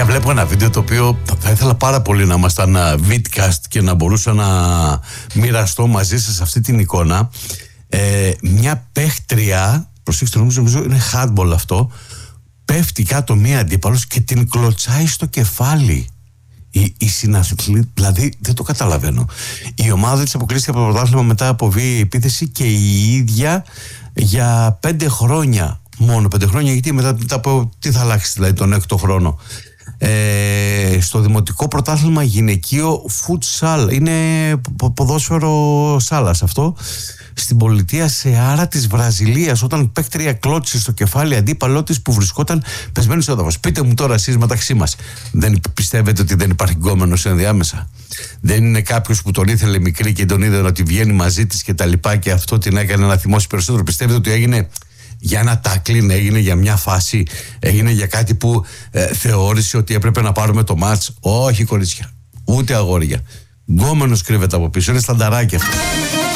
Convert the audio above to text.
Παιδιά, βλέπω ένα βίντεο το οποίο θα ήθελα πάρα πολύ να ήμασταν vidcast και να μπορούσα να μοιραστώ μαζί σας αυτή την εικόνα. Μια παίχτρια, προσέξτε, νομίζω είναι handball αυτό, πέφτει κάτω μία αντίπαλος και την κλωτσάει στο κεφάλι. Η συναθλή, δηλαδή δεν το καταλαβαίνω. Η ομάδα της αποκλείστηκε από το πρωτάθλημα μετά από βίαιη επίθεση και η ίδια για 5 χρόνια. Μόνο 5 χρόνια, γιατί μετά από τι θα αλλάξει δηλαδή τον 6ο χρόνο. Στο δημοτικό πρωτάθλημα γυναικείο futsal, είναι ποδόσφαιρο σάλας αυτό, στην πολιτεία Σεάρα της Βραζιλίας, όταν παίκτρια κλώτησε στο κεφάλι αντίπαλό της που βρισκόταν πεσμένο στο έδαφος. Πείτε μου τώρα εσείς μεταξύ μας, δεν πιστεύετε ότι δεν υπάρχει γκόμενος ενδιάμεσα? Δεν είναι κάποιος που τον ήθελε μικρή και τον είδε ότι βγαίνει μαζί της και τα λοιπά και αυτό την έκανε να θυμώσει περισσότερο? Πιστεύετε ότι έγινε για ένα τάκλιν, έγινε για μια φάση, έγινε για κάτι που θεώρησε ότι έπρεπε να πάρουμε το μάτς? Όχι, κορίτσια, ούτε αγόρια. Γκόμενος κρύβεται από πίσω, είναι στανταράκι αυτό.